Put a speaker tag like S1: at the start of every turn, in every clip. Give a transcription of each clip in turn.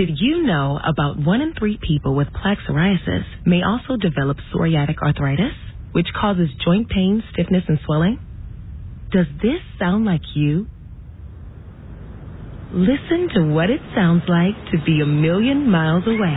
S1: Did you know about 1 in 3 people with plaque psoriasis may also develop psoriatic arthritis, which causes joint pain, stiffness, and swelling? Does this sound like you? Listen to what it sounds like to be a million miles away.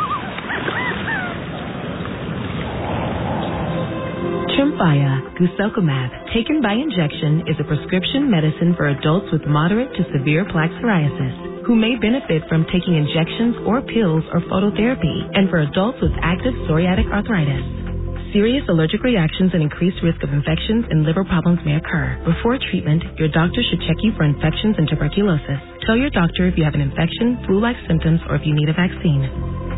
S1: Tremfya guselkumab, taken by injection, is a prescription medicine for adults with moderate to severe plaque psoriasis who may benefit from taking injections or pills or phototherapy, and for adults with active psoriatic arthritis. Serious allergic reactions and increased risk of infections and liver problems may occur. Before treatment, your doctor should check you for infections and tuberculosis. Tell your doctor if you have an infection, flu-like symptoms, or if you need a vaccine.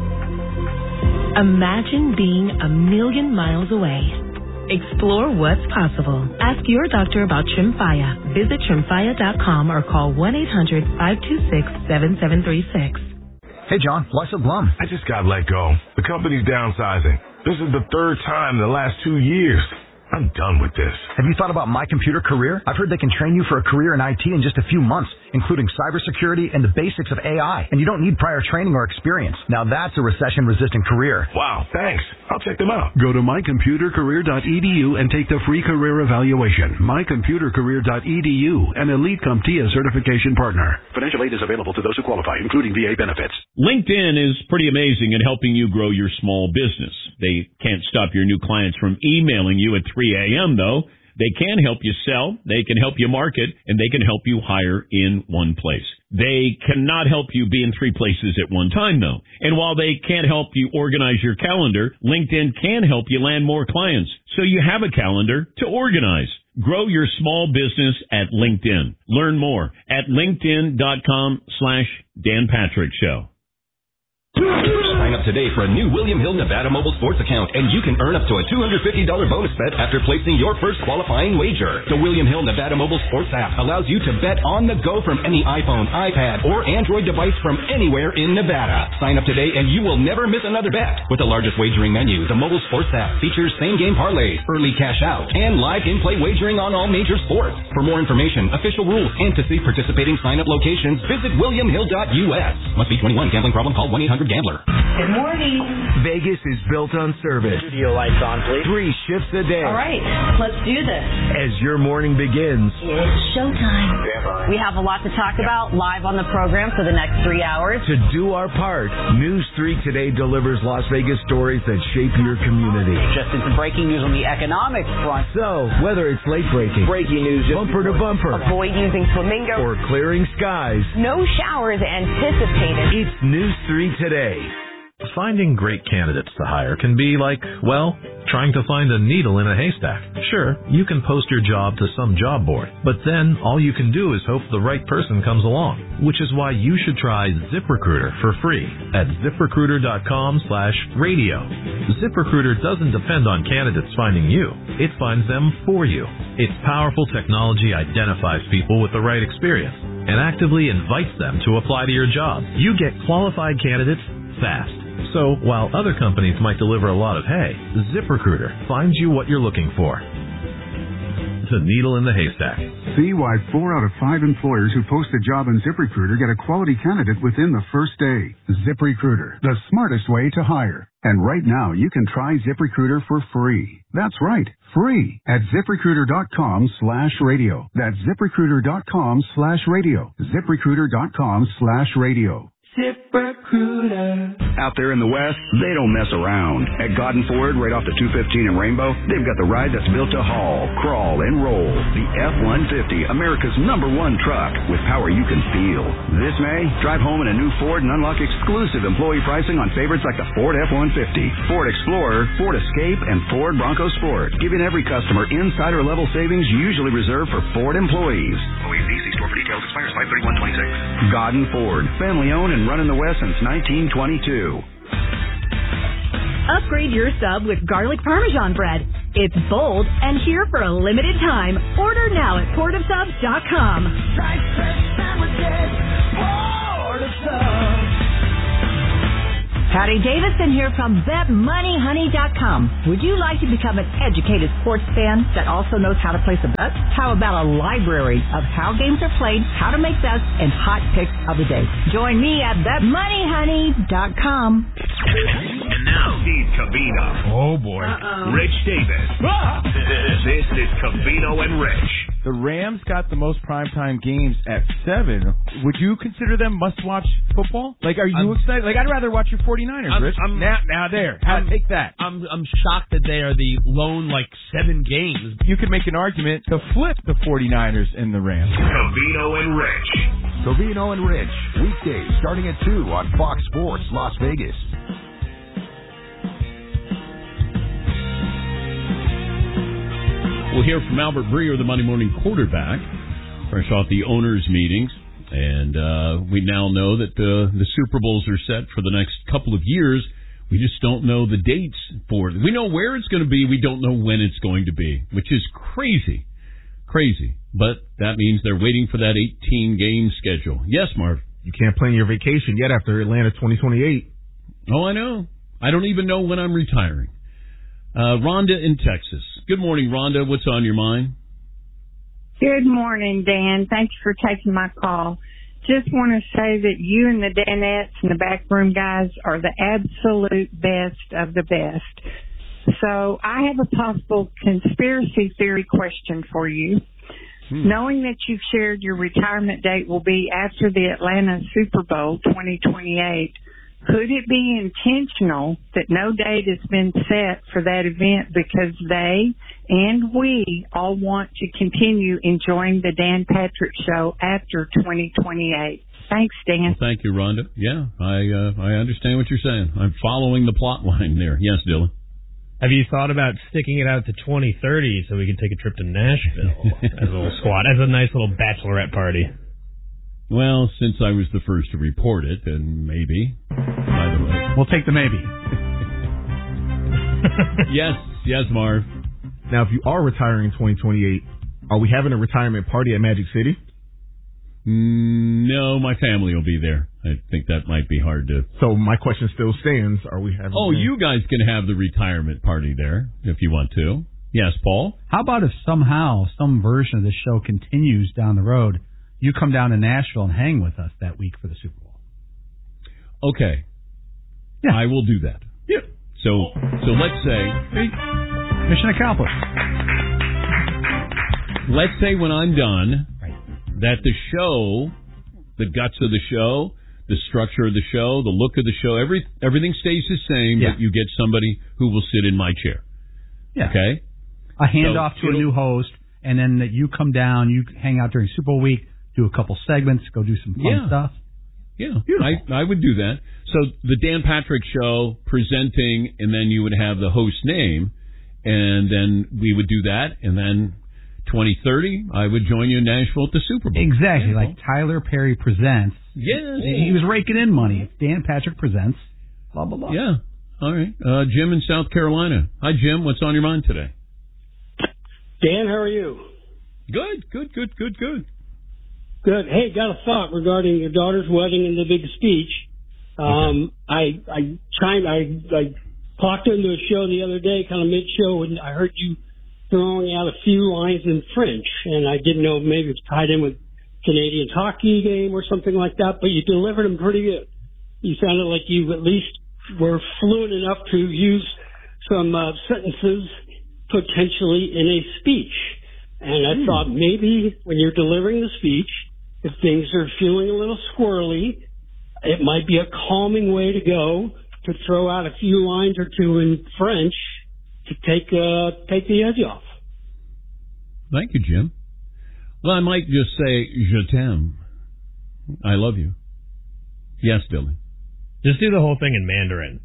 S1: Imagine being a million miles away. Explore what's possible. Ask your doctor about Tremfya. Visit Tremfya.com or call 1-800-526-7736.
S2: Hey, John, why so glum?
S3: I just got let go. The company's downsizing. This is the 3rd time in the last 2 years. I'm done with this.
S2: Have you thought about My Computer Career? I've heard they can train you for a career in IT in just a few months, including cybersecurity and the basics of AI. And you don't need prior training or experience. Now that's a recession-resistant career.
S3: Wow, thanks. I'll check them out.
S4: Go to mycomputercareer.edu and take the free career evaluation. mycomputercareer.edu, an Elite CompTIA certification partner.
S5: Financial aid is available to those who qualify, including VA benefits.
S6: LinkedIn is pretty amazing at helping you grow your small business. They can't stop your new clients from emailing you at 3 a.m., though. They can help you sell, they can help you market, and they can help you hire in one place. They cannot help you be in 3 places at one time, though. And while they can't help you organize your calendar, LinkedIn can help you land more clients, so you have a calendar to organize. Grow your small business at LinkedIn. Learn more at linkedin.com/Dan Patrick Show.
S7: Sign up today for a new William Hill Nevada mobile sports account, and you can earn up to a $250 bonus bet after placing your first qualifying wager. The William Hill Nevada mobile sports app allows you to bet on the go from any iPhone, iPad, or Android device from anywhere in Nevada. Sign up today and you will never miss another bet. With the largest wagering menu, the mobile sports app features same-game parlays, early cash out, and live in-play wagering on all major sports. For more information, official rules, and to see participating sign-up locations, visit williamhill.us. Must be 21. Gambling problem? Call 1-800-GAMBLER.
S8: Good morning.
S9: Vegas is built on service.
S8: Studio lights on, please.
S9: 3 shifts a day.
S10: All right, let's do this.
S9: As your morning begins,
S10: it's showtime. We have a lot to talk about live on the program for the next 3 hours.
S9: To do our part, News 3 Today delivers Las Vegas stories that shape your community.
S8: Just in some breaking news on the economic front.
S9: So, whether it's late breaking,
S8: news,
S9: bumper to bumper,
S10: avoid using flamingo,
S9: or clearing skies,
S10: no showers anticipated.
S9: It's News 3 Today.
S11: Finding great candidates to hire can be like, well, trying to find a needle in a haystack. Sure, you can post your job to some job board, but then all you can do is hope the right person comes along, which is why you should try ZipRecruiter for free at ZipRecruiter.com/radio. ZipRecruiter doesn't depend on candidates finding you. It finds them for you. Its powerful technology identifies people with the right experience and actively invites them to apply to your job. You get qualified candidates fast. So, while other companies might deliver a lot of hay, ZipRecruiter finds you what you're looking for. The needle in the haystack.
S12: See why 4 out of 5 employers who post a job on ZipRecruiter get a quality candidate within the first day. ZipRecruiter, the smartest way to hire. And right now, you can try ZipRecruiter for free. That's right, free at ZipRecruiter.com/radio. That's ZipRecruiter.com/radio. ZipRecruiter.com/radio.
S13: ZipRecruiter. Out there in the West, they don't mess around. At Godden Ford, right off the 215 in Rainbow, they've got the ride that's built to haul, crawl, and roll. The F-150, America's #1 truck with power you can feel. This May, drive home in a new Ford and unlock exclusive employee pricing on favorites like the Ford F-150, Ford Explorer, Ford Escape, and Ford Bronco Sport, giving every customer insider-level savings usually reserved for Ford employees. Always easy. Store for details. Expires 5/31/26. Godden Ford, family-owned and run in the West since 1922.
S14: Upgrade your sub with garlic parmesan bread. It's bold and here for a limited time. Order now at portofsubs.com.
S15: Try fresh sandwiches, Port of Subs.
S14: everybody. Davison here from BetMoneyHoney.com. Would you like to become an educated sports fan that also knows how to place a bet? How about a library of how games are played, how to make bets, and hot picks of the day? Join me at BetMoneyHoney.com.
S15: And now, Steve Covino.
S16: Oh, boy.
S15: Rich Davis. This is Covino and Rich.
S16: The Rams got the most primetime games at 7. Would you consider them must-watch football? Like, are you excited? Like, I'd rather watch your 49ers, Rich. Now there. Take that.
S17: I'm shocked that they are the lone, 7 games.
S16: You could make an argument to flip the 49ers and the Rams.
S15: Covino and Rich.
S18: Covino and Rich. Weekdays starting at 2 on Fox Sports Las Vegas.
S6: We'll hear from Albert Breer, the Monday morning quarterback, fresh off the owners' meetings. And we now know that the Super Bowls are set for the next couple of years. We just don't know the dates for it. We know where it's going to be. We don't know when it's going to be, which is crazy. Crazy. But that means they're waiting for that 18-game schedule. Yes, Marv?
S16: You can't plan your vacation yet after Atlanta 2028.
S6: Oh, I know. I don't even know when I'm retiring. Rhonda in Texas. Good morning, Rhonda. What's on your mind?
S19: Good morning, Dan. Thank you for taking my call. Just want to say that you and the Danettes and the backroom guys are the absolute best of the best. So I have a possible conspiracy theory question for you. Knowing that you've shared your retirement date will be after the Atlanta Super Bowl 2028, could it be intentional that no date has been set for that event because they and we all want to continue enjoying the Dan Patrick Show after 2028? Thanks, Dan.
S6: Well, thank you, Rhonda. Yeah, I understand what you're saying. I'm following the plot line there. Yes, Dylan.
S17: Have you thought about sticking it out to 2030 so we can take a trip to Nashville as a little squad, as a nice little bachelorette party?
S6: Well, since I was the first to report it, then maybe. By the way,
S20: we'll take the maybe.
S6: Yes, Marv.
S16: Now, if you are retiring in 2028, are we having a retirement party at Magic City?
S6: No, my family will be there. I think that might be hard to...
S16: So my question still stands. Are we having...
S6: Oh, you guys can have the retirement party there if you want to. Yes, Paul?
S20: How about if somehow some version of the show continues down the road, you come down to Nashville and hang with us that week for the Super Bowl?
S6: Okay. Yeah. I will do that.
S20: Yeah.
S6: So let's say...
S20: Mission accomplished.
S6: Let's say when I'm done... that the show, the guts of the show, the structure of the show, the look of the show, everything stays the same, but you get somebody who will sit in my chair.
S20: Yeah.
S6: Okay?
S20: A handoff to a new host, and then that you come down, you hang out during Super Bowl week, do a couple segments, go do some fun stuff.
S6: Yeah, I would do that. So the Dan Patrick Show presenting, and then you would have the host name, and then we would do that, and then... 2030, I would join you in Nashville at the Super Bowl.
S20: Exactly, like Tyler Perry presents.
S6: Yes.
S20: He was raking in money. Dan Patrick presents. Blah, blah, blah.
S6: Yeah. All right. Jim in South Carolina. Hi, Jim. What's on your mind today?
S21: Dan, how are you?
S6: Good.
S21: Good. Hey, got a thought regarding your daughter's wedding and the big speech. I clocked into a show the other day, kind of mid-show, and I heard you throwing out a few lines in French, and I didn't know maybe it's tied in with Canadian hockey game or something like that, but you delivered them pretty good. You sounded like you at least were fluent enough to use some sentences potentially in a speech. And I thought maybe when you're delivering the speech, if things are feeling a little squirrely, it might be a calming way to go to throw out a few lines or two in French to take the edge off.
S6: Thank you, Jim. Well, I might just say, je t'aime. I love you. Yes, Dylan.
S17: Just do the whole thing in Mandarin.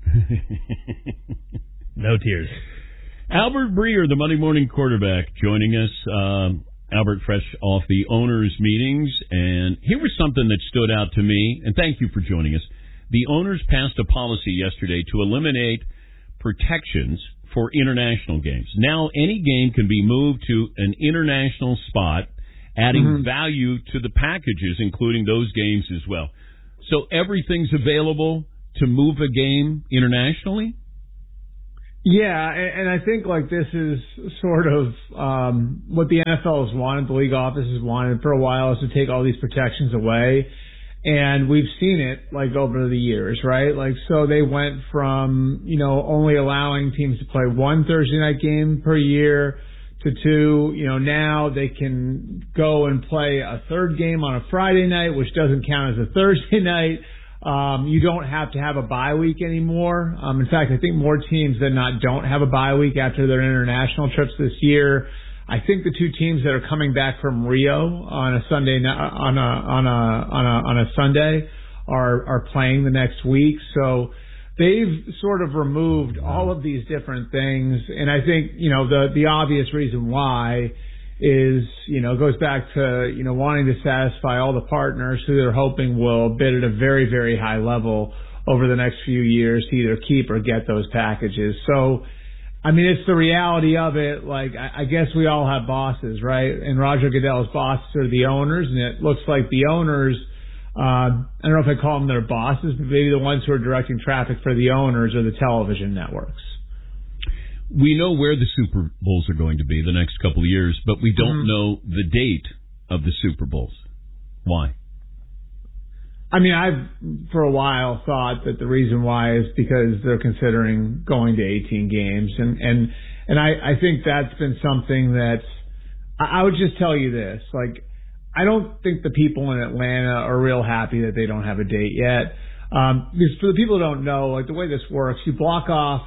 S17: No tears.
S6: Albert Breer, the Monday morning quarterback, joining us. Albert, fresh off the owners' meetings. And here was something that stood out to me, and thank you for joining us. The owners passed a policy yesterday to eliminate protections for international games. Now any game can be moved to an international spot, adding value to the packages, including those games as well. So everything's available to move a game internationally?
S1: Yeah, and I think like this is sort of what the NFL has wanted, the league office has wanted for a while, is to take all these protections away. And we've seen it like over the years, right? Like, so they went from, only allowing teams to play one Thursday night game per year to two. Now they can go and play a third game on a Friday night, which doesn't count as a Thursday night. You don't have to have a bye week anymore. In fact, I think more teams than not don't have a bye week after their international trips this year. I think the two teams that are coming back from Rio on a Sunday on a Sunday are playing the next week. So they've sort of removed all of these different things, and I think the obvious reason why is goes back to wanting to satisfy all the partners who they're hoping will bid at a very, very high level over the next few years to either keep or get those packages. So I mean, it's the reality of it. Like, I guess we all have bosses, right? And Roger Goodell's bosses are the owners, and it looks like the owners, I don't know if I call them their bosses, but maybe the ones who are directing traffic for the owners are the television networks.
S6: We know where the Super Bowls are going to be the next couple of years, but we don't know the date of the Super Bowls. Why?
S1: I mean, I've for a while thought that the reason why is because they're considering going to 18 games, and I think that's been something that I would just tell you this, like, I don't think the people in Atlanta are real happy that they don't have a date yet. Because for the people who don't know, like, the way this works, you block off,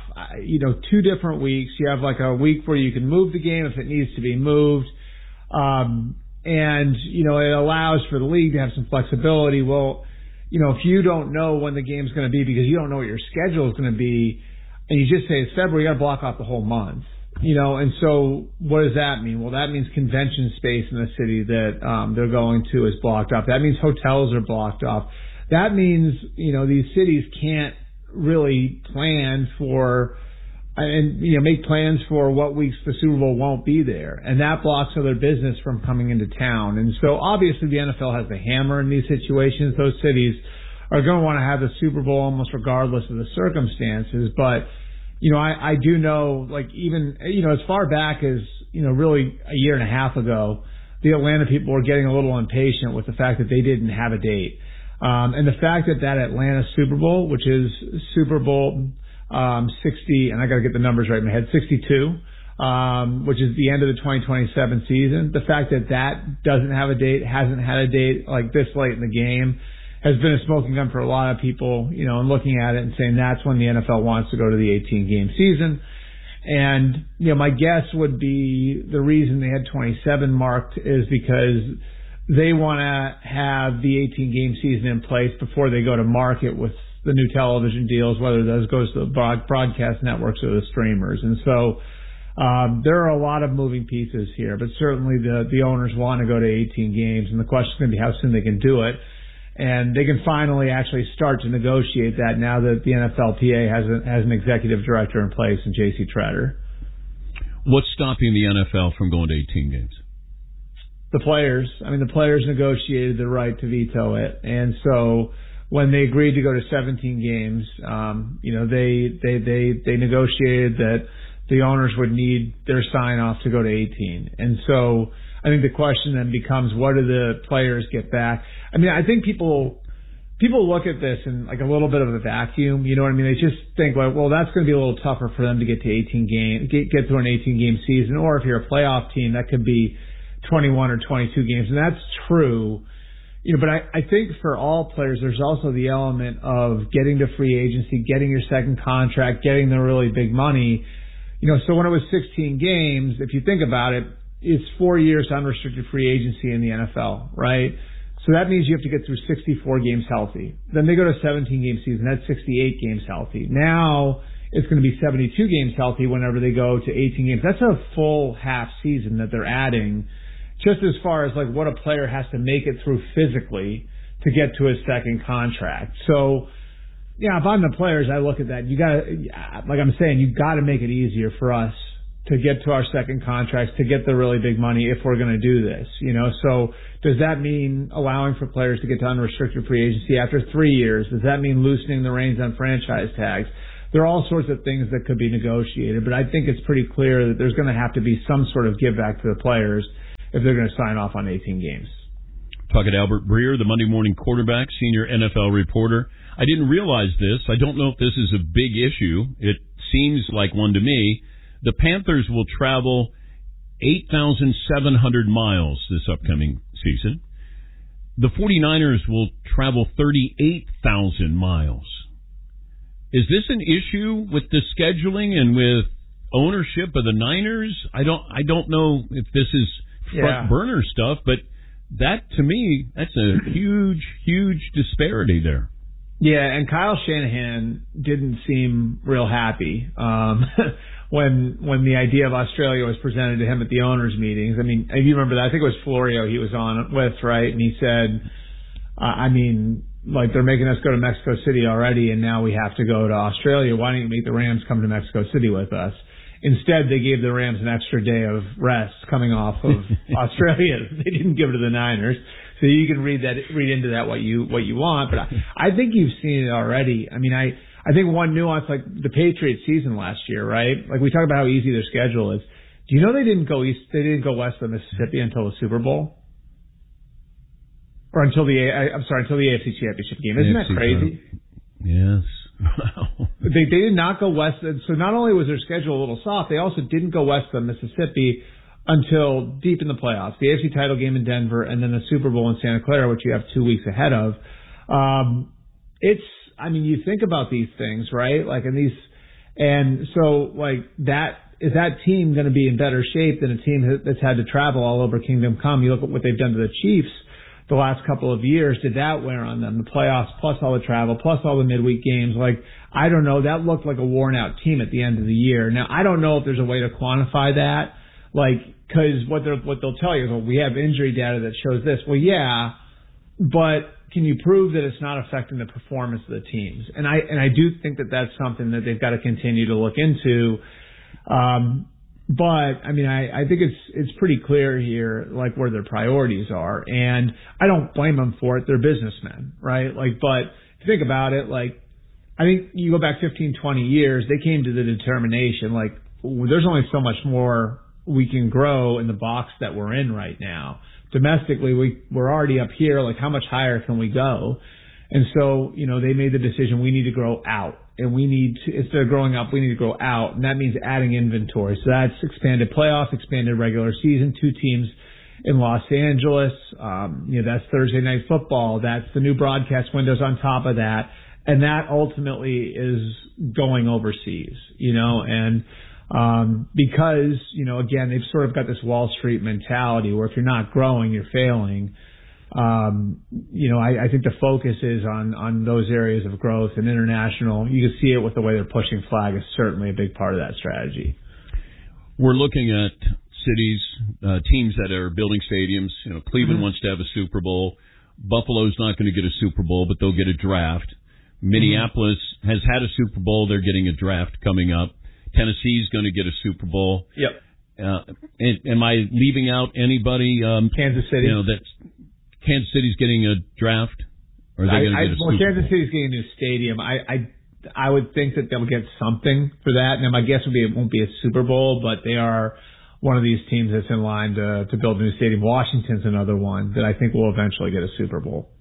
S1: 2 different weeks. You have like a week where you can move the game if it needs to be moved. And, it allows for the league to have some flexibility. Well, if you don't know when the game's going to be because you don't know what your schedule is going to be, and you just say it's February, you got to block off the whole month. And so what does that mean? Well, that means convention space in the city that they're going to is blocked off. That means hotels are blocked off. That means, these cities can't really plan for and make plans for what weeks the Super Bowl won't be there. And that blocks other business from coming into town. And so obviously the NFL has the hammer in these situations. Those cities are going to want to have the Super Bowl almost regardless of the circumstances. But, I do know, like, even, as far back as, really a year and a half ago, the Atlanta people were getting a little impatient with the fact that they didn't have a date. And the fact that Atlanta Super Bowl, which is Super Bowl 60, and I got to get the numbers right in my head, 62, which is the end of the 2027 season. The fact that doesn't have a date, hasn't had a date like this late in the game, has been a smoking gun for a lot of people, and looking at it and saying that's when the NFL wants to go to the 18-game season. And, my guess would be the reason they had 27 marked is because they want to have the 18-game season in place before they go to market with the new television deals, whether those goes to the broadcast networks or the streamers. And so there are a lot of moving pieces here, but certainly the owners want to go to 18 games, and the question is going to be how soon they can do it. And they can finally actually start to negotiate that now that the NFLPA has an executive director in place in J.C. Tretter.
S6: What's stopping the NFL from going to 18 games?
S1: The players. I mean, the players negotiated the right to veto it. And so when they agreed to go to 17 games, they negotiated that the owners would need their sign-off to go to 18. And so I think the question then becomes, what do the players get back? I mean, I think people look at this in like a little bit of a vacuum. You know what I mean? They just think, like, well, that's going to be a little tougher for them to get to 18 games, get through an 18-game season. Or if you're a playoff team, that could be 21 or 22 games. And that's true. But I think for all players, there's also the element of getting to free agency, getting your second contract, getting the really big money. So when it was 16 games, if you think about it, it's 4 years unrestricted free agency in the NFL, right? So that means you have to get through 64 games healthy. Then they go to a 17-game season. That's 68 games healthy. Now it's going to be 72 games healthy whenever they go to 18 games. That's a full half season that they're adding, just as far as like what a player has to make it through physically to get to his second contract. So, yeah, if I'm the players, I look at that. You got to, like I'm saying, you got to make it easier for us to get to our second contracts, to get the really big money if we're going to do this, So does that mean allowing for players to get to unrestricted free agency after 3 years? Does that mean loosening the reins on franchise tags? There are all sorts of things that could be negotiated, but I think it's pretty clear that there's going to have to be some sort of give back to the players if they're going to sign off on 18 games.
S6: Talking to Albert Breer, the Monday Morning Quarterback, senior NFL reporter. I didn't realize this. I don't know if this is a big issue. It seems like one to me. The Panthers will travel 8,700 miles this upcoming season. The 49ers will travel 38,000 miles. Is this an issue with the scheduling and with ownership of the Niners? I don't know if this is front burner stuff, but that, to me, that's a huge, huge disparity there.
S1: Yeah, and Kyle Shanahan didn't seem real happy when the idea of Australia was presented to him at the owners' meetings. I mean, if you remember that, I think it was Florio he was on with, right? And he said, they're making us go to Mexico City already, and now we have to go to Australia. Why don't you make the Rams come to Mexico City with us? Instead, they gave the Rams an extra day of rest coming off of Australia. They didn't give it to the Niners. So you can read into that what you want, but I think you've seen it already. I mean, I think one nuance, like the Patriots season last year, right? Like we talk about how easy their schedule is. Do you know they didn't go west of the Mississippi until the Super Bowl? Or until the AFC Championship game. Isn't that crazy?
S6: Yes. Wow.
S1: They did not go west. So not only was their schedule a little soft, they also didn't go west of Mississippi until deep in the playoffs. The AFC title game in Denver and then the Super Bowl in Santa Clara, which you have 2 weeks ahead of. You think about these things, right? Is that team going to be in better shape than a team that's had to travel all over Kingdom Come? You look at what they've done to the Chiefs the last couple of years. Did that wear on them? The playoffs, plus all the travel, plus all the midweek games. I don't know. That looked like a worn out team at the end of the year. Now, I don't know if there's a way to quantify that. Because what they'll tell you is, well, we have injury data that shows this. Well, yeah, but can you prove that it's not affecting the performance of the teams? And I do think that that's something that they've got to continue to look into. But I think it's pretty clear here, where their priorities are, and I don't blame them for it. They're businessmen, right? But if you think about it, I think you go back 15, 20 years, they came to the determination, there's only so much more we can grow in the box that we're in right now. Domestically, we're already up here. How much higher can we go? And so, they made the decision we need to grow out. And instead of growing up, we need to grow out. And that means adding inventory. So that's expanded playoffs, expanded regular season, 2 teams in Los Angeles. That's Thursday Night Football. That's the new broadcast windows on top of that. And that ultimately is going overseas, and because, again, they've sort of got this Wall Street mentality where if you're not growing, you're failing. I think the focus is on those areas of growth and international. You can see it with the way they're pushing flag is certainly a big part of that strategy.
S6: We're looking at cities, teams that are building stadiums. Cleveland wants to have a Super Bowl. Buffalo's not going to get a Super Bowl, but they'll get a draft. Minneapolis has had a Super Bowl. They're getting a draft coming up. Tennessee's going to get a Super Bowl.
S1: Yep.
S6: Am I leaving out anybody?
S1: Kansas City.
S6: Kansas City's getting a draft. Or are they going to get a Super Bowl?
S1: Kansas City's getting a new stadium. I would think that they'll get something for that. Now, my guess would be it won't be a Super Bowl, but they are one of these teams that's in line to build a new stadium. Washington's another one that I think will eventually get a Super Bowl.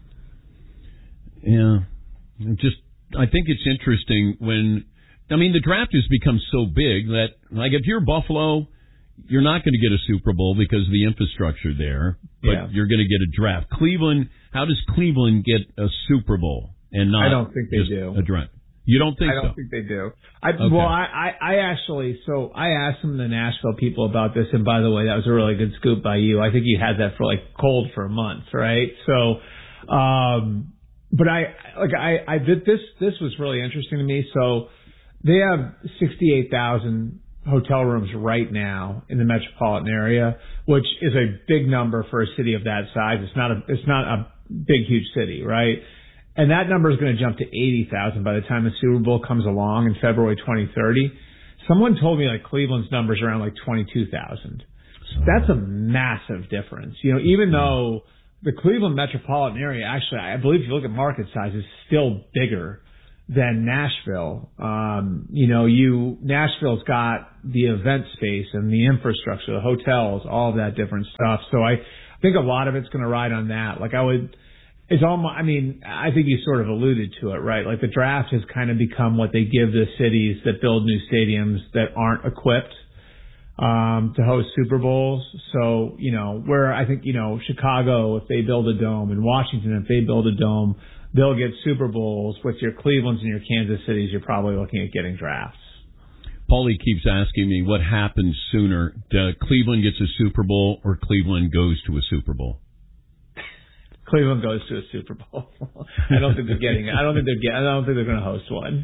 S6: Yeah. I think it's interesting the draft has become so big that, if you're Buffalo, you're not going to get a Super Bowl because of the infrastructure there, but you're going to get a draft. Cleveland, how does Cleveland get a Super Bowl and not?
S1: I don't think they do.
S6: A draft. You don't think so?
S1: I don't think they do. I asked some of the Nashville people about this, and by the way, that was a really good scoop by you. I think you had that for cold for a month, right? So, but this was really interesting to me. So they have 68,000 hotel rooms right now in the metropolitan area, which is a big number for a city of that size. It's not a big, huge city, right? And that number is going to jump to 80,000 by the time the Super Bowl comes along in February 2030. someone told me like Cleveland's numbers around like 22,000. That's a massive difference. You know, even though the Cleveland metropolitan area, actually, I believe if you look at market size, is still bigger than Nashville. Nashville's got the event space and the infrastructure, the hotels, all of that different stuff. So I think a lot of it's going to ride on that. Like I think you sort of alluded to it, right? Like the draft has kind of become what they give the cities that build new stadiums that aren't equipped to host Super Bowls. So, where I think, Chicago, if they build a dome, and Washington, if they build a dome, they'll get Super Bowls. With your Clevelands and your Kansas Cities, you're probably looking at getting drafts.
S6: Paulie keeps asking me what happens sooner. Cleveland gets a Super Bowl or Cleveland goes to a Super Bowl?
S1: Cleveland goes to a Super Bowl. I don't think they're going to host one.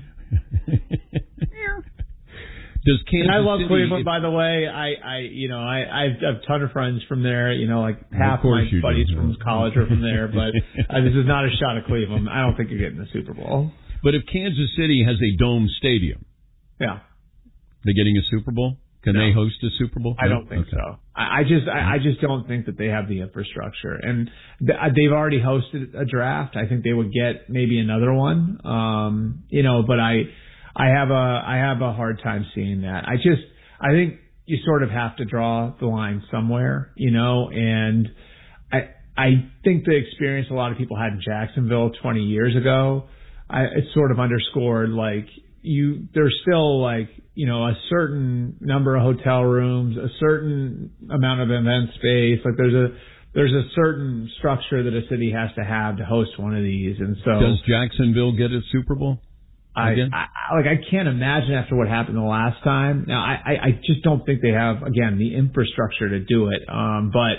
S6: Does Kansas
S1: I love
S6: City,
S1: Cleveland, by the way. I have a ton of friends from there. Like half my buddies from college are from there. But this is not a shot at Cleveland. I don't think you're getting the Super Bowl.
S6: But if Kansas City has a dome stadium,
S1: yeah,
S6: they're getting a Super Bowl. Can they host a Super Bowl?
S1: I don't think so. I just don't think that they have the infrastructure, and they've already hosted a draft. I think they would get maybe another one. But I have a hard time seeing that. I think you sort of have to draw the line somewhere, and I think the experience a lot of people had in Jacksonville 20 years ago, it sort of underscored like there's still like, a certain number of hotel rooms, a certain amount of event space. Like there's a certain structure that a city has to have to host one of these. And so
S6: does Jacksonville get a Super Bowl?
S1: I can't imagine after what happened the last time. Now, I just don't think they have, again, the infrastructure to do it. But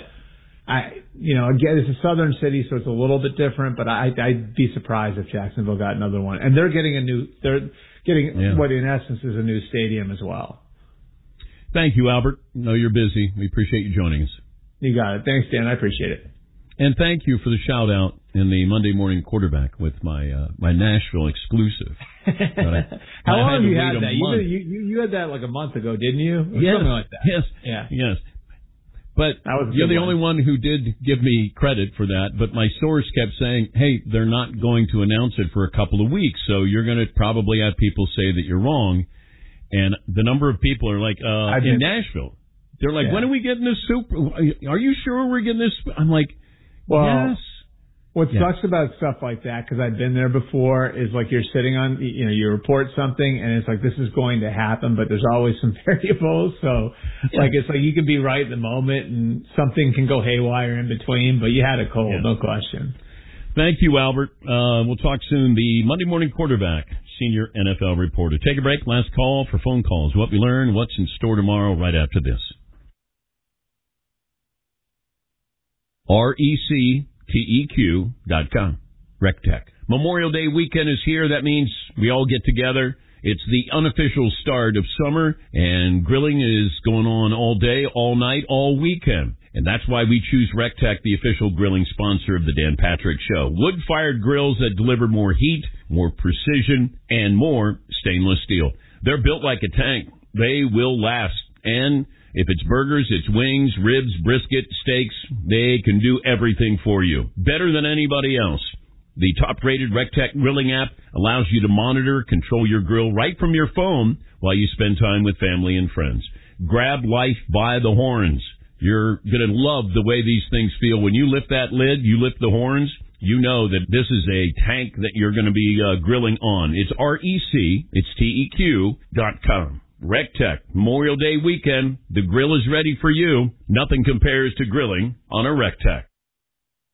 S1: again, it's a southern city, so it's a little bit different, but I'd be surprised if Jacksonville got another one. And they're getting what in essence is a new stadium as well.
S6: Thank you, Albert. No, you're busy. We appreciate you joining us.
S1: You got it. Thanks, Dan. I appreciate it.
S6: And thank you for the shout out in the Monday Morning Quarterback with my Nashville exclusive.
S1: How long have you had that? You had that like a month ago, didn't you?
S6: Yes.
S1: Something like that.
S6: Yes.
S1: Yeah.
S6: Yes. But you're the only one who did give me credit for that. But my source kept saying, hey, they're not going to announce it for a couple of weeks, so you're going to probably have people say that you're wrong. And the number of people are like, in Nashville, they're like, when are we getting this Super? Are you sure we're getting this? I'm like, yes.
S1: What sucks about stuff like that, because I've been there before, is like you're sitting on, you report something and it's like this is going to happen, but there's always some variables. So it's like you can be right in the moment and something can go haywire in between, but you had a cold, no question.
S6: Thank you, Albert. We'll talk soon. The Monday Morning Quarterback, senior NFL reporter. Take a break. Last call for phone calls. What we learn, what's in store tomorrow right after this. RECTEQ.com. RecTech. Memorial Day weekend is here. That means we all get together. It's the unofficial start of summer, and grilling is going on all day, all night, all weekend. And that's why we choose RecTech, the official grilling sponsor of the Dan Patrick Show. Wood-fired grills that deliver more heat, more precision, and more stainless steel. They're built like a tank. They will last. And if it's burgers, it's wings, ribs, brisket, steaks, they can do everything for you. Better than anybody else. The top-rated RecTech grilling app allows you to monitor, control your grill right from your phone while you spend time with family and friends. Grab life by the horns. You're going to love the way these things feel. When you lift that lid, you lift the horns, you know that this is a tank that you're going to be grilling on. It's RECTEQ.com. RecTech, Memorial Day weekend. The grill is ready for you. Nothing compares to grilling on a RecTech.